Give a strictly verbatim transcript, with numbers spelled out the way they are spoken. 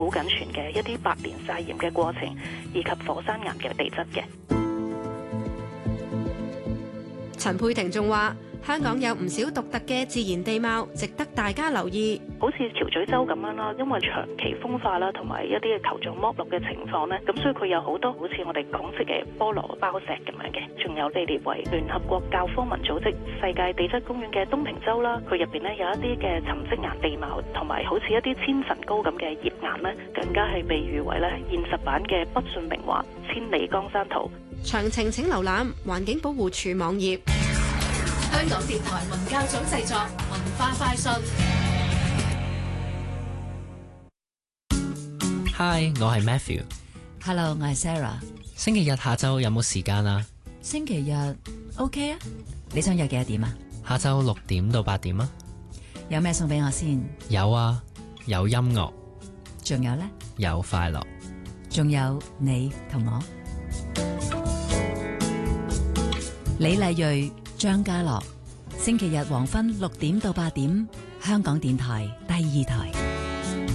好緊存嘅一啲百年曬鹽嘅過程，以及火山岩嘅地質嘅。 陳佩婷仲話：香港有唔少獨特嘅自然地貌，值得大家留意。 好似橋咀洲咁樣啦，因為長期風化啦，同埋一啲嘅球狀剝落嘅情況呢，咁所以佢有好多好似我哋港式嘅菠蘿包石咁樣嘅，仲有被列為聯合國教科文組織世界地質公園嘅東平洲啦，佢入邊呢有一啲嘅沉積岩地貌，同埋好似一啲千層糕咁嘅頁岩呢，更加係被譽為咧現實版嘅北遜名畫《千里江山圖》。 詳情請瀏覽環境保護署網頁。 香港電台文教組製作文化快訊。 Hi， 我係 Matthew。 Hello， 我係 Sarah。 星期日下晝有冇時間啊？ 星期日 OK 啊？你想約幾多點啊？ 下晝六點到八點啊。 有咩送俾我先？ 有啊，有音樂， 仲有呢？ 有快樂， 仲有你同我。李麗蕊、張家樂，星期日黃昏六點到八點，香港電台第二台。